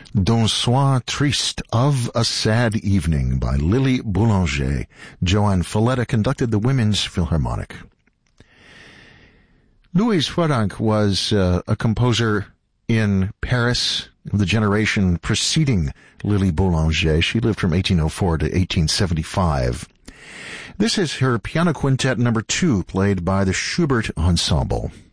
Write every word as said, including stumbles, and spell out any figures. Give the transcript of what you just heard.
D'un Soir Triste, Of a Sad Evening by Lily Boulanger. Joan Falletta conducted the Women's Philharmonic. Louise Franck was uh, a composer in Paris of the generation preceding Lily Boulanger. She lived from eighteen oh four to eighteen seventy-five. This is her piano quintet number two, played by the Schubert Ensemble.